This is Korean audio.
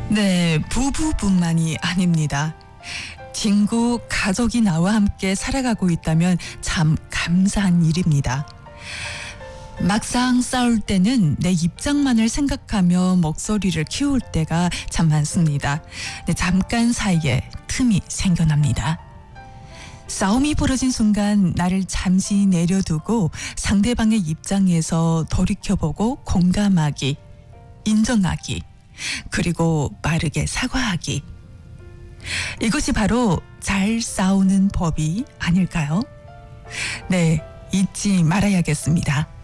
네, 부부뿐만이 아닙니다. 친구, 가족이 나와 함께 살아가고 있다면 참 감사한 일입니다. 막상 싸울 때는 내 입장만을 생각하며 목소리를 키울 때가 참 많습니다. 네, 잠깐 사이에 틈이 생겨납니다. 싸움이 벌어진 순간 나를 잠시 내려두고 상대방의 입장에서 돌이켜보고 공감하기, 인정하기, 그리고 빠르게 사과하기. 이것이 바로 잘 싸우는 법이 아닐까요? 네, 잊지 말아야겠습니다.